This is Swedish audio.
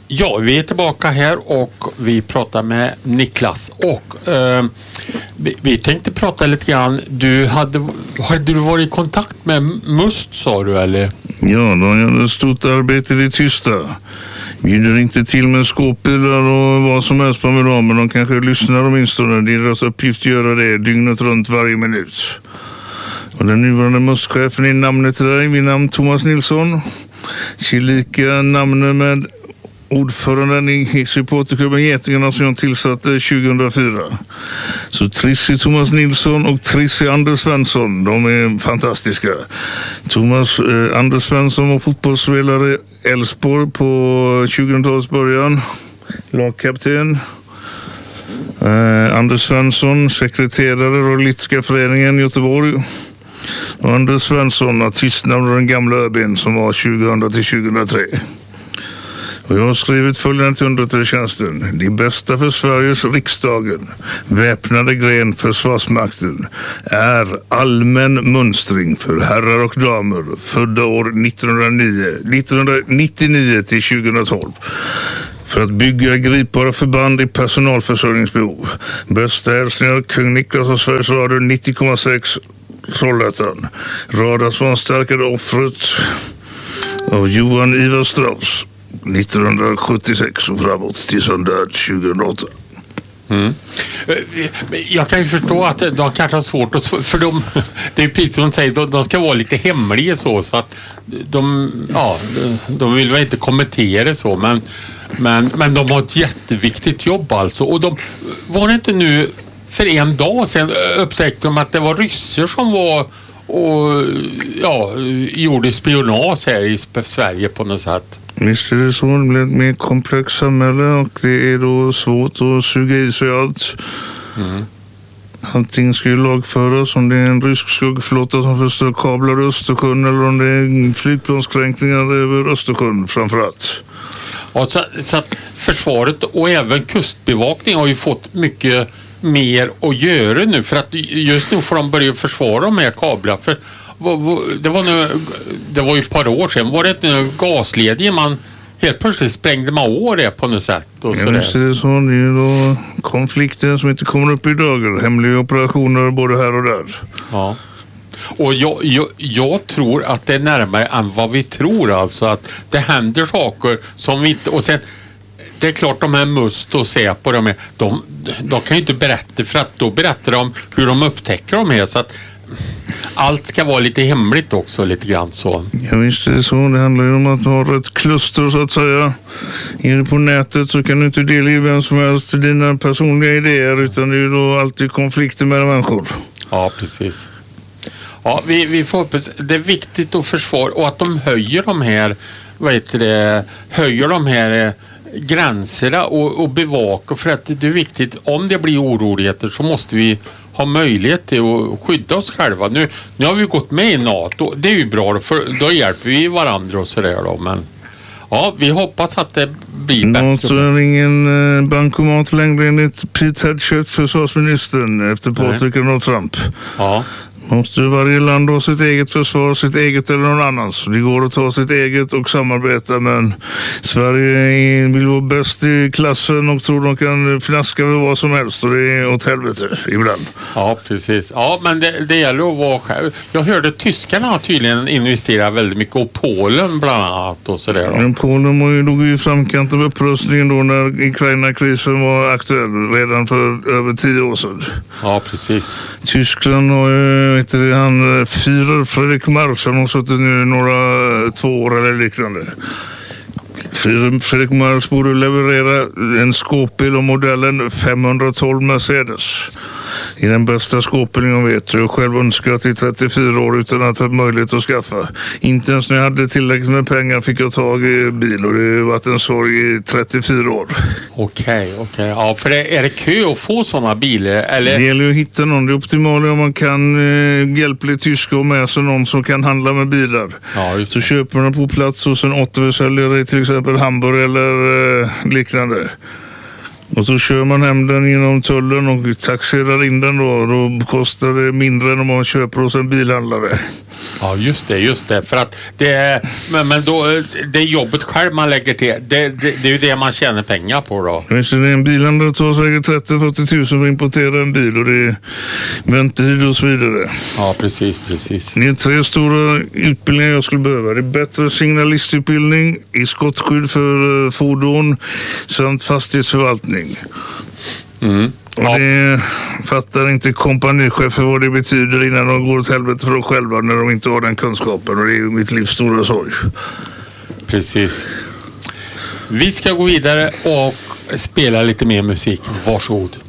Ja, vi är tillbaka här och vi pratar med Niklas och vi tänkte prata lite grann. Hade du varit i kontakt med Must, sa du, eller? Ja, de gör ett stort arbete i det tysta. Bjuder inte till med skåpbilar och vad som helst på med dem, men de kanske lyssnar åtminstone. Det är deras uppgift att göra det dygnet runt varje minut. Och den nuvarande Must-chefen är namnet till dig, vid namn Thomas Nilsson. Tillika namnet med ordföranden i supporterklubben Getingarna som jag tillsatte 2004. Så Trissi Thomas Nilsson och Trissi Anders Svensson, de är fantastiska. Anders Svensson var fotbollsspelare i Elfsborg på 2000-talets början, lagkapten. Anders Svensson, sekreterare i Royalistiska föreningen i Göteborg. Och Anders Svensson, artistnamn av den gamla ÖB:n som var 2000 till 2003. Och jag har skrivit följande till underrättelsetjänsten. Det bästa för Sveriges riksdagen, väpnade gren försvarsmakten, är allmän mönstring för herrar och damer födda år 1999 till 2012. För att bygga gripbara förband i personalförsörjningsbehov. Bästa hälsningar kung Niklas och Sveriges Radio 90,6 Trollhättan. Radarsvanstärkade offret av Johan Ivar Strauss 1976 och framåt till söndag 2008. Jag kan ju förstå att de kanske har svårt att, för det är ju precis som de säger, de ska vara lite hemliga så att de vill väl inte kommentera så, men de har ett jätteviktigt jobb alltså, och var det inte nu för en dag sedan upptäckte de att det var ryssar som var och gjorde spionage här i Sverige på något sätt. Visst är det så, det blir ett mer komplext samhälle och det är då svårt att suga i sig allt. Allting ska ju lagföras, om det är en rysk skuggflotta som förstör kablar i Östersjön eller om det är flygplanskränkningar över Östersjön framförallt. Ja, så att försvaret och även kustbevakning har ju fått mycket mer att göra nu, för att just nu får de börja försvara de här kablar, för det var ju ett par år sedan var det inte gasledning man helt plötsligt sprängde man år det på något sätt och så där. Det är så, det är då konflikter som inte kommer upp i dagar, hemliga operationer både här och där. Ja. Och jag tror att det är närmare än vad vi tror, alltså att det händer saker som vi inte, och sen det är klart de här Must och Säpo de kan ju inte berätta, för att då berättar de hur de upptäcker de här, så att allt ska vara lite hemligt också, lite grann så. Ja visst är det så, det handlar ju om att ha ett kluster så att säga. Är du på nätet så kan du inte dela i vem som helst dina personliga idéer, utan det är ju då alltid konflikter med människor. Ja, precis. Ja, vi får hoppas, det är viktigt att försvara och att de höjer de här gränserna och bevaka, för att det är viktigt, om det blir oroligheter så måste vi ha möjlighet till att skydda oss själva. Nu har vi gått med i NATO, det är ju bra, för då hjälper vi varandra och sådär då, men ja, vi hoppas att det blir bättre. NATO är ingen bankomat längre enligt Pete Hegseth, försvarsministern, efter påtryckande av Trump. Ja. Måste varje land ha sitt eget försvar, sitt eget eller någon annans. Det går att ta sitt eget och samarbeta, men Sverige vill vara bäst i klassen och tror de kan fnaska med vad som helst, och det är åt helvete ibland. Ja, precis. Ja, men det gäller att vara själv. Jag hörde tyskarna har tydligen investerat väldigt mycket, och Polen bland annat och sådär. Men Polen låg ju i framkant av upprustningen då när Ukraina-krisen var aktuell redan för över 10 år sedan. Ja, precis. Tyskland har ju han Führer Fredrik Marx som har suttit nu några 2 år eller liknande. Fredrik Marx borde leverera en skåpbil och modellen 512 Mercedes. I den bästa skåpbilen jag vet. Jag själv önskat i 34 år utan att ha möjlighet att skaffa. Inte ens när jag hade tillräckligt med pengar fick jag tag i bil, och det har varit en sorg i 34 år. Okej. Ja, för är det kö att få sådana bilar? Eller? Det gäller ju att hitta någon. Det är optimalt om man kan hjälpligt tyska och med sig någon som kan handla med bilar. Ja, just så köper man på plats hos en återförsäljare i till exempel Hamburg eller liknande. Och så kör man hem den genom tullen och taxerar in den då kostar det mindre än om man köper hos en bilhandlare. Ja, just det. För att det är, men då, det är jobbet själv man lägger till. Det är ju det man tjänar pengar på då. Kanske det är en bilhandlare tar säkert 30-40 000 för att importera en bil och det är väntetid och så vidare. Ja, precis. Det är 3 stora utbildningar jag skulle behöva. Det är bättre signalistutbildning, i skottskydd för fordon samt fastighetsförvaltning. Och det fattar inte kompanichefer vad det betyder innan de går åt helvete för dem själva när de inte har den kunskapen. Och det är mitt livs stora sorg. Precis. Vi ska gå vidare och spela lite mer musik. Varsågod.